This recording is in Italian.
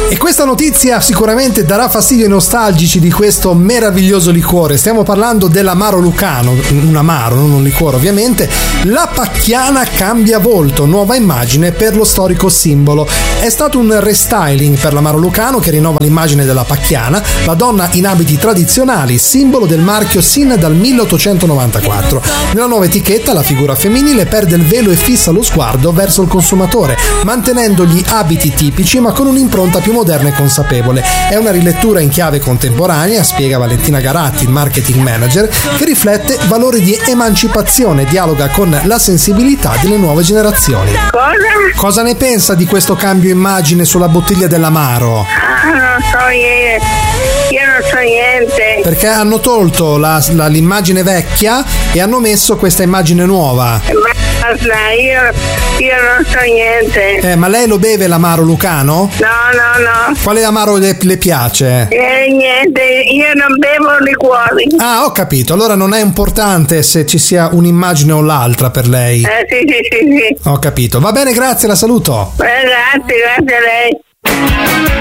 E questa notizia sicuramente darà fastidio ai nostalgici di questo meraviglioso liquore. Stiamo parlando dell'amaro lucano, un amaro, non un liquore ovviamente. La Pacchiana cambia volto, nuova immagine per lo storico simbolo. È stato un restyling per l'amaro lucano che rinnova l'immagine della Pacchiana, la donna in abiti tradizionali, simbolo del marchio sin dal 1894. Nella nuova etichetta la figura femminile perde il velo e fissa lo sguardo verso il consumatore, mantenendo gli abiti tipici ma con un'impronta più moderna e consapevole. È una rilettura in chiave contemporanea, spiega Valentina Garatti, il marketing manager, che riflette valori di emancipazione e dialoga con la sensibilità delle nuove generazioni. Cosa ne pensa di questo cambio immagine sulla bottiglia dell'amaro? Non so niente. Io non so niente. Perché hanno tolto l'immagine vecchia e hanno messo questa immagine nuova. Basta, io non so niente. Ma lei lo beve l'amaro lucano? No. Quale amaro le piace? Niente, io non bevo liquori. Ah, ho capito. Allora non è importante se ci sia un'immagine o l'altra per lei. Sì. Ho capito. Va bene, grazie, la saluto. Grazie a lei.